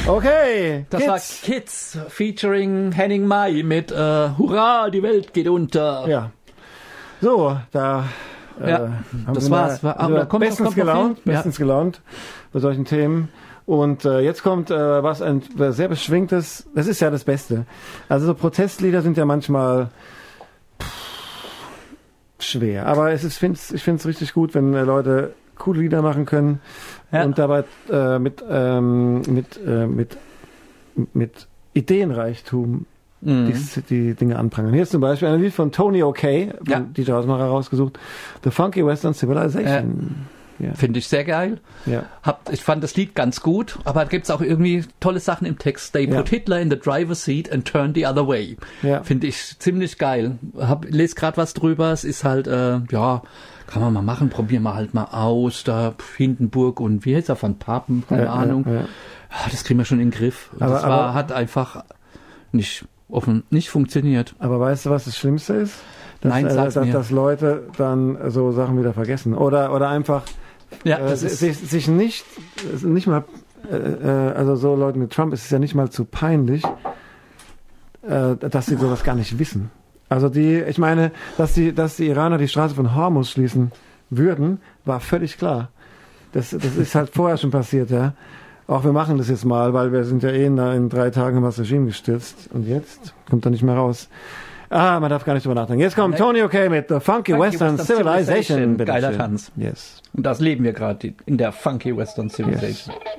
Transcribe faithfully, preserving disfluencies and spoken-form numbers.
Okay, Das Kids. war Kids featuring Henning Mai mit äh, Hurra, die Welt geht unter. Ja. So, da Ja, äh, haben das wir war's. mal- War- sind wir da kommt- bestens kommt noch gelaunt, viel. Ja. bestens gelaunt bei solchen Themen. Und äh, jetzt kommt äh, was ein sehr beschwingtes, das ist ja das Beste. Also so Protestlieder sind ja manchmal pff, schwer, aber es ist, find's, ich finde es richtig gut, wenn äh, Leute coole Lieder machen können Ja. und dabei äh, mit, ähm, mit, äh, mit, mit Ideenreichtum Mhm. die, die Dinge anprangern. Hier ist zum Beispiel ein Lied von Tony O'Kay, von Ja. D J Hausmacher rausgesucht, The Funky Western Civilization. Ja. Finde ich sehr geil. Ja. Hab, ich fand das Lied ganz gut, aber da gibt's auch irgendwie tolle Sachen im Text. They Ja. put Hitler in the driver's seat and turned the other way. Ja. Finde ich ziemlich geil. Hab, lese gerade was drüber. Es ist halt, äh, ja, kann man mal machen. Probieren wir halt mal aus. Da pf, Hindenburg und wie heißt er, Van Papen? Keine Ja, Ahnung. ja, ja. Ah, das kriegen wir schon in den Griff. Aber- das war, aber- hat einfach nicht offen, nicht funktioniert. Aber weißt du, was das Schlimmste ist? Dass, Nein, äh, sag's dass, mir. dass Leute dann so Sachen wieder vergessen. Oder, oder einfach Ja, äh, das ist, sich, sich nicht, nicht mal, äh, äh, also so Leuten mit Trump ist es ja nicht mal zu peinlich, äh, dass sie sowas gar nicht wissen. Also die, ich meine, dass die, dass die Iraner die Straße von Hormuz schließen würden, war völlig klar. Das, das ist halt vorher schon passiert, ja. Auch wir machen das jetzt mal, weil wir sind ja eh in, in drei Tagen haben wir das Regime gestürzt. Und jetzt kommt er nicht mehr raus. Ah, man darf gar nicht drüber nachdenken. Jetzt kommt Tony O'Kay mit The Funky, Funky Western, Western Civilization. Civilization. Bitte Geiler schön. Tanz. Yes. und das leben wir gerade in der Funky Western Civilization. Yes.